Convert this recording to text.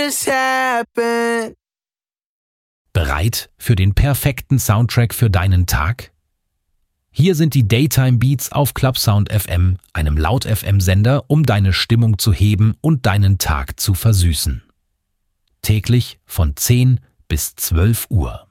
just happened. Bereit für den perfekten Soundtrack für deinen Tag? Hier sind die Daytime Beats auf Clubsound FM, einem Laut-FM-Sender, um deine Stimmung zu heben und deinen Tag zu versüßen. Täglich von 10 bis 12 Uhr.